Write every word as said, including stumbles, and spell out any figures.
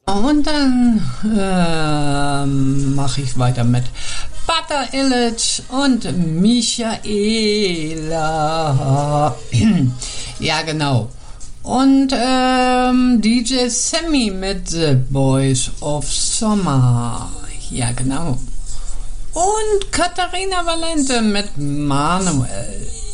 Und dann ähm, mache ich weiter mit Butter Illich und Michaela. Ja, genau. Und ähm, D J Sammy mit The Boys of Summer. Ja, genau. Und Katharina Valente mit Manuel.